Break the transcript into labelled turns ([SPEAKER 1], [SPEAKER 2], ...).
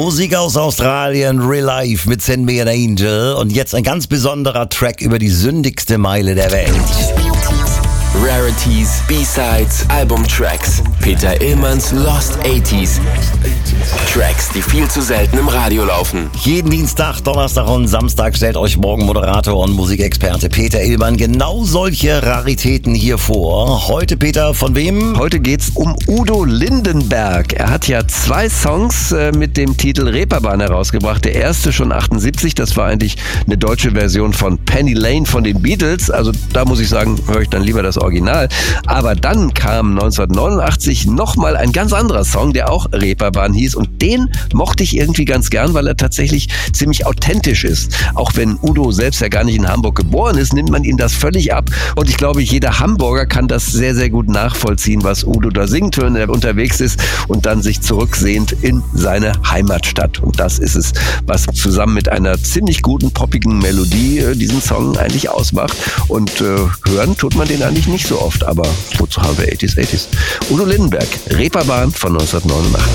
[SPEAKER 1] Musik aus Australien, Real Life mit Send Me an Angel und jetzt ein ganz besonderer Track über die sündigste Meile der Welt.
[SPEAKER 2] Rarities, B-Sides, Albumtracks. Peter Illmanns Lost 80s. Tracks, die viel zu selten im Radio laufen.
[SPEAKER 1] Jeden Dienstag, Donnerstag und Samstag stellt euch Morgenmoderator und Musikexperte Peter Illmann genau solche Raritäten hier vor. Heute, Peter, von wem?
[SPEAKER 3] Heute geht's um Udo Lindenberg. Er hat ja 2 Songs mit dem Titel Reeperbahn herausgebracht. Der erste schon 78, das war eigentlich eine deutsche Version von Penny Lane von den Beatles. Also da muss ich sagen, höre ich dann lieber das Original. Aber dann kam 1989 nochmal ein ganz anderer Song, der auch Reeperbahn hieß, und den mochte ich irgendwie ganz gern, weil er tatsächlich ziemlich authentisch ist. Auch wenn Udo selbst ja gar nicht in Hamburg geboren ist, nimmt man ihm das völlig ab, und ich glaube, jeder Hamburger kann das sehr, sehr gut nachvollziehen, was Udo da singt, wenn er unterwegs ist und dann sich zurücksehnt in seine Heimatstadt. Und das ist es, was zusammen mit einer ziemlich guten, poppigen Melodie diesen Song eigentlich ausmacht. Und hören tut man den eigentlich nicht so oft, aber wozu haben wir 80s? Udo Lindenberg, Reeperbahn von 1989.